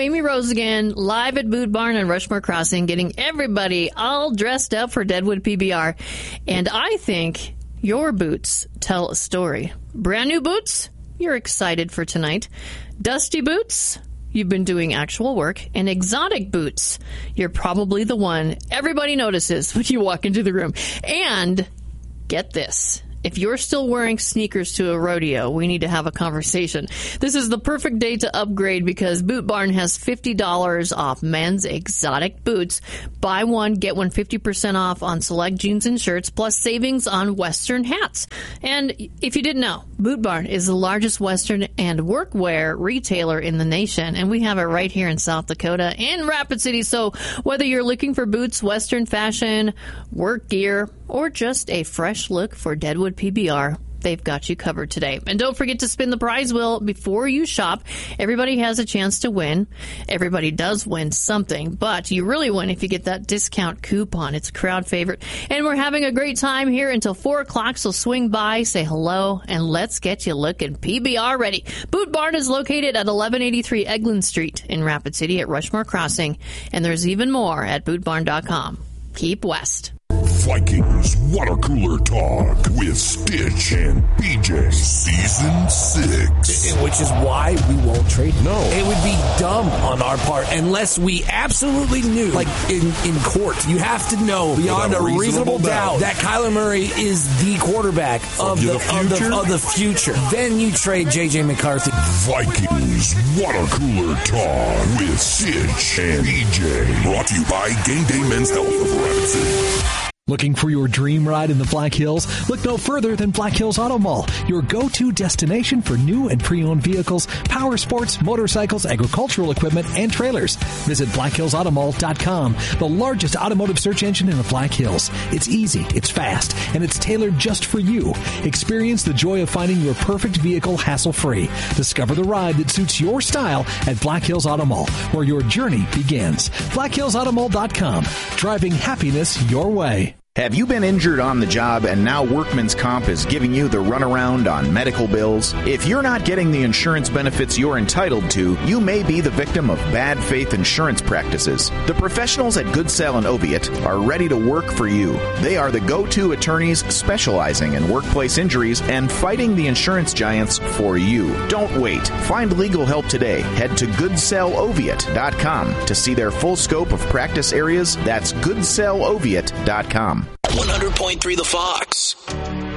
Amy Rose again, live at Boot Barn and Rushmore Crossing, getting everybody all dressed up for Deadwood PBR. And I think your boots tell a story. Brand new boots, you're excited for tonight. Dusty boots, you've been doing actual work. And exotic boots, you're probably the one everybody notices when you walk into the room. And get this. If you're still wearing sneakers to a rodeo, we need to have a conversation. This is the perfect day to upgrade because Boot Barn has $50 off men's exotic boots. Buy one, get one 50% off on select jeans and shirts, plus savings on Western hats. And if you didn't know, Boot Barn is the largest Western and workwear retailer in the nation, and we have it right here in South Dakota in Rapid City. So whether you're looking for boots, Western fashion, work gear, or just a fresh look for Deadwood PBR, they've got you covered today. And don't forget to spin the prize wheel before you shop. Everybody has a chance to win. Everybody does win something, but you really win if you get that discount coupon. It's a crowd favorite. And we're having a great time here until 4 o'clock, so swing by, say hello, and let's get you looking PBR ready. Boot Barn is located at 1183 Eglin Street in Rapid City at Rushmore Crossing, and there's even more at bootbarn.com. Keep west. Vikings Water Cooler Talk with Stitch and BJ. Season 6. Which is why we won't trade him. No. It would be dumb on our part unless we absolutely knew, like in court, you have to know beyond a reasonable doubt that Kyler Murray is the quarterback of the future. Then you trade J.J. McCarthy. Vikings Water Cooler Talk with Stitch and BJ. Brought to you by Game Day Men's Health of Rapid City. Looking for your dream ride in the Black Hills? Look no further than Black Hills Auto Mall, your go-to destination for new and pre-owned vehicles, power sports, motorcycles, agricultural equipment, and trailers. Visit BlackHillsAutomall.com, the largest automotive search engine in the Black Hills. It's easy, it's fast, and it's tailored just for you. Experience the joy of finding your perfect vehicle hassle-free. Discover the ride that suits your style at Black Hills Auto Mall, where your journey begins. BlackHillsAutomall.com, driving happiness your way. Have you been injured on the job and now Workman's Comp is giving you the runaround on medical bills? If you're not getting the insurance benefits you're entitled to, you may be the victim of bad faith insurance practices. The professionals at Good Sale and Oviatt are ready to work for you. They are the go-to attorneys specializing in workplace injuries and fighting the insurance giants for you. Don't wait. Find legal help today. Head to GoodSaleOviatt.com to see their full scope of practice areas. That's GoodSaleOviatt.com. 100.3 The Fox.